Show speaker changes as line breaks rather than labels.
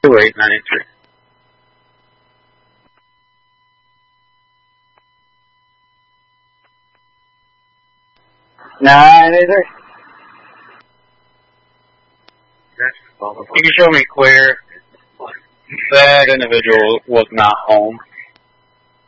2893. You can show me clear. That individual was not home.